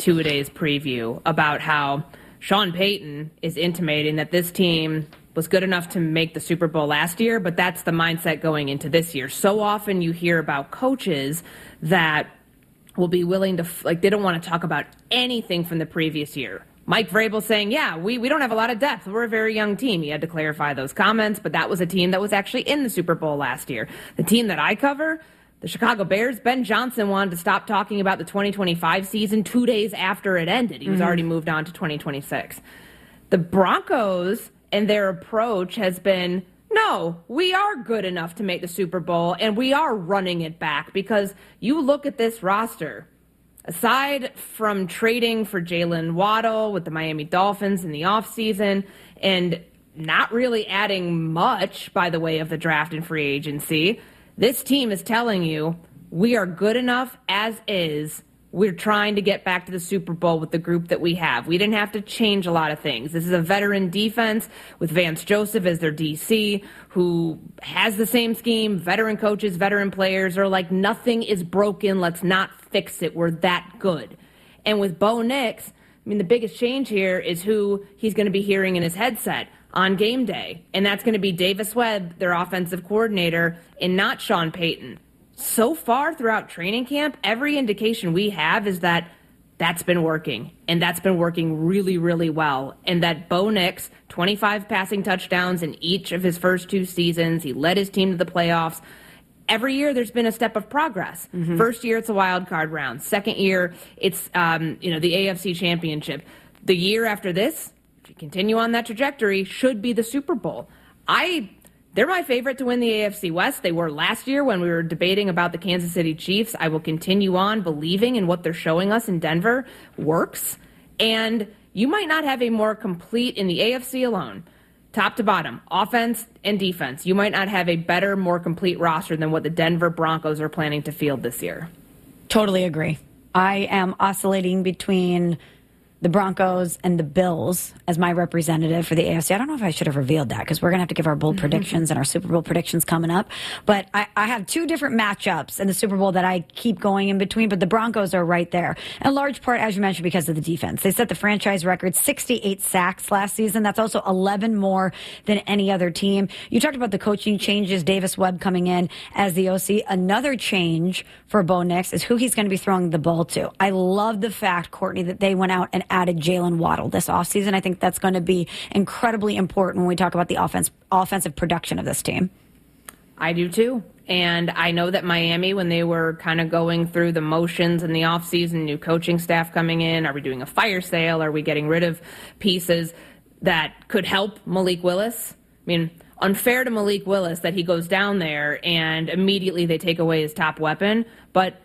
two-a-days preview about how Sean Payton is intimating that this team was good enough to make the Super Bowl last year, but that's the mindset going into this year. So often you hear about coaches that will be willing to, they don't want to talk about anything from the previous year. Mike Vrabel saying, yeah, we don't have a lot of depth. We're a very young team. He had to clarify those comments, but that was a team that was actually in the Super Bowl last year. The team that I cover, the Chicago Bears, Ben Johnson wanted to stop talking about the 2025 season 2 days after it ended. He was already moved on to 2026. The Broncos and their approach has been, no, we are good enough to make the Super Bowl, and we are running it back because you look at this roster. Aside from trading for Jalen Waddle with the Miami Dolphins in the offseason and not really adding much by the way of the draft and free agency, this team is telling you we are good enough as is. We're trying to get back to the Super Bowl with the group that we have. We didn't have to change a lot of things. This is a veteran defense with Vance Joseph as their DC, who has the same scheme. Veteran coaches, veteran players are like, nothing is broken. Let's not fix it. We're that good. And with Bo Nix, the biggest change here is who he's going to be hearing in his headset on game day. And that's going to be Davis Webb, their offensive coordinator, and not Sean Payton. So far throughout training camp, every indication we have is that that's been working, and that's been working really, really well, and that Bo Nix, 25 passing touchdowns in each of his first two seasons. He led his team to the playoffs. Every year there's been a step of progress. First year, it's a wild card round. Second year, it's the AFC Championship. The year after this, if you continue on that trajectory, should be the Super Bowl. They're my favorite to win the AFC West. They were last year when we were debating about the Kansas City Chiefs. I will continue on believing in what they're showing us in Denver works. And you might not have a more complete, in the AFC alone, top to bottom, offense and defense, you might not have a better, more complete roster than what the Denver Broncos are planning to field this year. Totally agree. I am oscillating between the Broncos and the Bills as my representative for the AFC. I don't know if I should have revealed that because we're going to have to give our bold predictions and our Super Bowl predictions coming up. But I have two different matchups in the Super Bowl that I keep going in between, but the Broncos are right there. In large part, as you mentioned, because of the defense. They set the franchise record, 68 sacks last season. That's also 11 more than any other team. You talked about the coaching changes, Davis Webb coming in as the OC. Another change for Bo Nix is who he's going to be throwing the ball to. I love the fact, Courtney, that they went out and added Jalen Waddle this offseason. I think that's going to be incredibly important when we talk about the offensive production of this team. I do too. And I know that Miami, when they were kind of going through the motions in the offseason, new coaching staff coming in, are we doing a fire sale? Are we getting rid of pieces that could help Malik Willis? Unfair to Malik Willis that he goes down there and immediately they take away his top weapon, but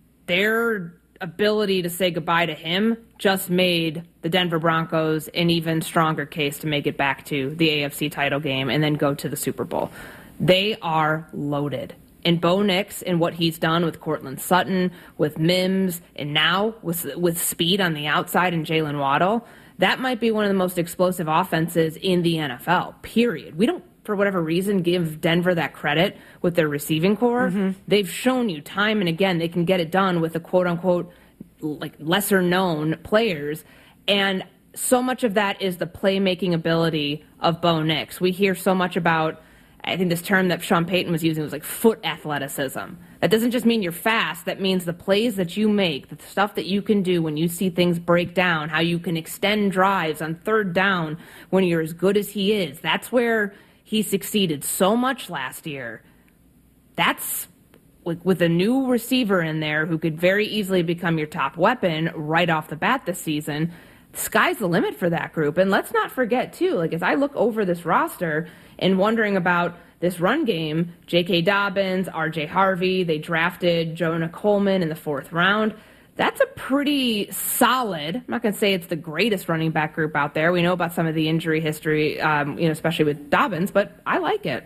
their ability to say goodbye to him just made the Denver Broncos an even stronger case to make it back to the AFC title game and then go to the Super Bowl. They are loaded. And Bo Nix and what he's done with Cortland Sutton, with Mims, and now with speed on the outside and Jalen Waddle, that might be one of the most explosive offenses in the NFL, period. We don't, for whatever reason, give Denver that credit with their receiving core. They've shown you time and again they can get it done with the quote-unquote lesser-known players. And so much of that is the playmaking ability of Bo Nix. We hear so much about, I think this term that Sean Payton was using was foot athleticism. That doesn't just mean you're fast. That means the plays that you make, the stuff that you can do when you see things break down, how you can extend drives on third down when you're as good as he is. That's where he succeeded so much last year. That's with a new receiver in there who could very easily become your top weapon right off the bat this season. The sky's the limit for that group. And let's not forget, too, as I look over this roster and wondering about this run game, J.K. Dobbins, R.J. Harvey, they drafted Jonah Coleman in the 4th round. That's a pretty solid, I'm not going to say it's the greatest running back group out there. We know about some of the injury history, especially with Dobbins, but I like it.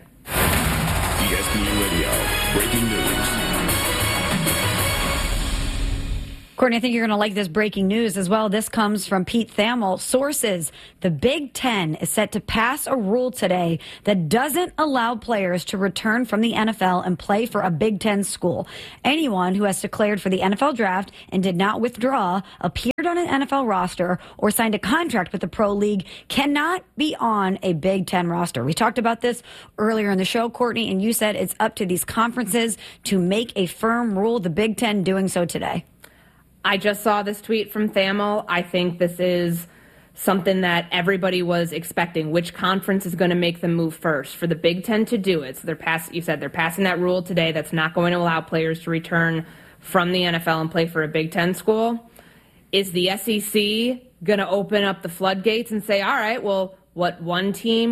ESPN Radio, breaking news. Courtney, I think you're going to like this breaking news as well. This comes from Pete Thamel. Sources, the Big Ten is set to pass a rule today that doesn't allow players to return from the NFL and play for a Big Ten school. Anyone who has declared for the NFL draft and did not withdraw, appeared on an NFL roster, or signed a contract with the Pro League cannot be on a Big Ten roster. We talked about this earlier in the show, Courtney, and you said it's up to these conferences to make a firm rule. The Big Ten doing so today. I just saw this tweet from Thamel. I think this is something that everybody was expecting. Which conference is going to make the move first? For the Big Ten to do it. So they're passing that rule today that's not going to allow players to return from the NFL and play for a Big Ten school. Is the SEC going to open up the floodgates and say, all right, well, what one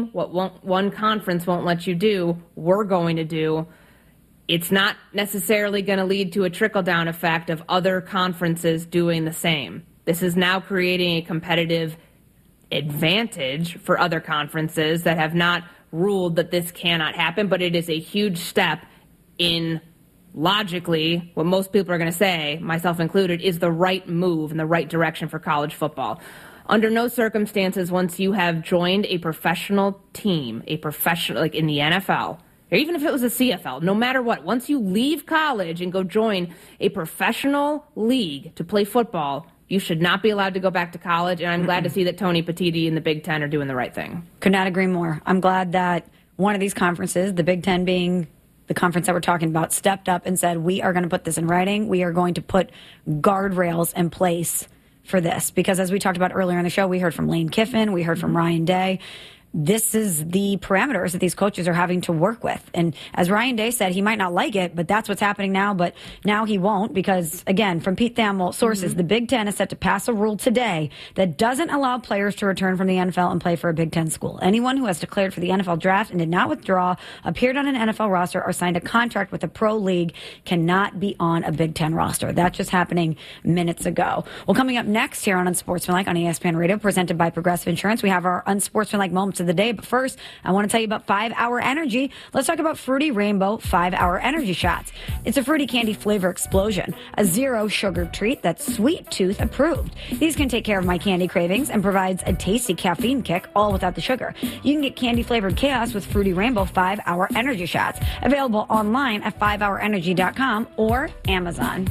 conference won't let you do, we're going to do? It's not necessarily going to lead to a trickle-down effect of other conferences doing the same. This is now creating a competitive advantage for other conferences that have not ruled that this cannot happen, but it is a huge step in, logically, what most people are going to say, myself included, is the right move in the right direction for college football. Under no circumstances, once you have joined a professional team, like in the NFL, or even if it was a CFL, no matter what, once you leave college and go join a professional league to play football, you should not be allowed to go back to college. And I'm glad to see that Tony Petitti and the Big Ten are doing the right thing. Could not agree more. I'm glad that one of these conferences, the Big Ten being the conference that we're talking about, stepped up and said, we are going to put this in writing. We are going to put guardrails in place for this. Because as we talked about earlier in the show, we heard from Lane Kiffin, we heard from Ryan Day. This is the parameters that these coaches are having to work with. And as Ryan Day said, he might not like it, but that's what's happening now. But now he won't because, again, from Pete Thamel, sources, the Big Ten is set to pass a rule today that doesn't allow players to return from the NFL and play for a Big Ten school. Anyone who has declared for the NFL draft and did not withdraw, appeared on an NFL roster, or signed a contract with a pro league cannot be on a Big Ten roster. That's just happening minutes ago. Well, coming up next here on Unsportsmanlike on ESPN Radio, presented by Progressive Insurance, we have our Unsportsmanlike moments of the day. But first, I want to tell you about 5 Hour Energy. Let's talk about Fruity Rainbow 5 Hour Energy Shots. It's a fruity candy flavor explosion, a zero sugar treat that's sweet tooth approved. These can take care of my candy cravings and provides a tasty caffeine kick, all without the sugar. You can get candy flavored chaos with Fruity Rainbow 5 Hour Energy Shots, available online at 5hourenergy.com or Amazon.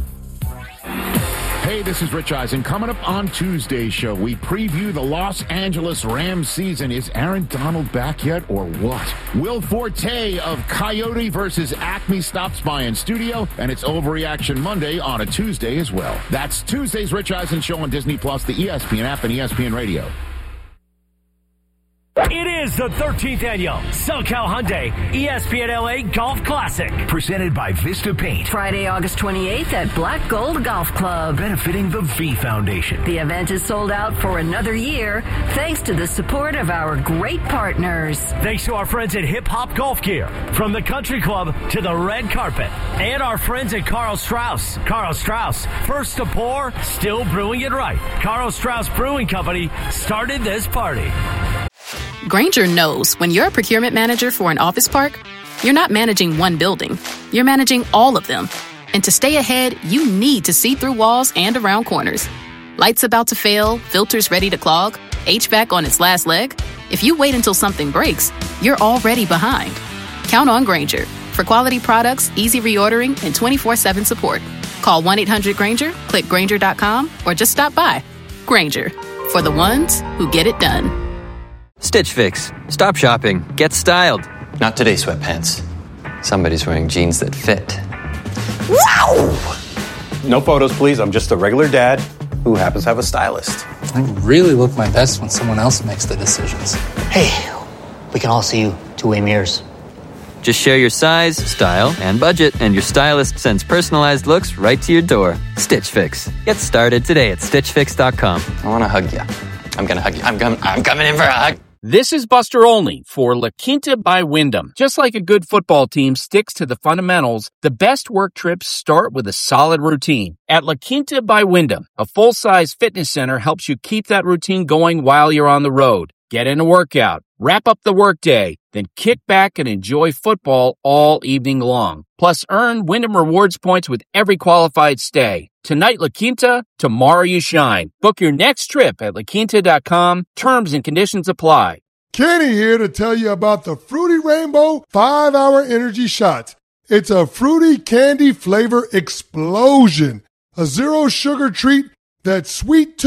Hey, this is Rich Eisen. Coming up on Tuesday's show, we preview the Los Angeles Rams season. Is Aaron Donald back yet or what? Will Forte of Coyote versus Acme stops by in studio, and it's Overreaction Monday on a Tuesday as well. That's Tuesday's Rich Eisen show on Disney+, the ESPN app, and ESPN Radio. It is the 13th annual SoCal Hyundai ESPN LA Golf Classic. Presented by Vista Paint. Friday, August 28th at Black Gold Golf Club. Benefiting the V Foundation. The event is sold out for another year thanks to the support of our great partners. Thanks to our friends at Hip Hop Golf Gear. From the country club to the red carpet. And our friends at Carl Strauss. Carl Strauss, first to pour, still brewing it right. Carl Strauss Brewing Company started this party. Grainger knows when you're a procurement manager for an office park, you're not managing one building, you're managing all of them. And to stay ahead, you need to see through walls and around corners. Lights about to fail, filters ready to clog, HVAC on its last leg. If you wait until something breaks, you're already behind. Count on Grainger for quality products, easy reordering, and 24/7 support. Call 1-800-GRAINGER, click Grainger.com, or just stop by. Grainger, for the ones who get it done. Stitch Fix. Stop shopping. Get styled. Not today, sweatpants. Somebody's wearing jeans that fit. Wow! No photos, please. I'm just a regular dad who happens to have a stylist. I really look my best when someone else makes the decisions. Hey, we can all see you two-way mirrors. Just share your size, style, and budget, and your stylist sends personalized looks right to your door. Stitch Fix. Get started today at StitchFix.com. I want to hug you. I'm going to hug you. I'm coming in for a hug. This is Buster Olney for La Quinta by Wyndham. Just like a good football team sticks to the fundamentals, the best work trips start with a solid routine. At La Quinta by Wyndham, a full-size fitness center helps you keep that routine going while you're on the road. Get in a workout, wrap up the workday, then kick back and enjoy football all evening long. Plus, earn Wyndham Rewards points with every qualified stay. Tonight, La Quinta, tomorrow you shine. Book your next trip at laquinta.com. Terms and conditions apply. Kenny here to tell you about the Fruity Rainbow 5-Hour Energy Shots. It's a fruity candy flavor explosion. A zero sugar treat that's sweet too.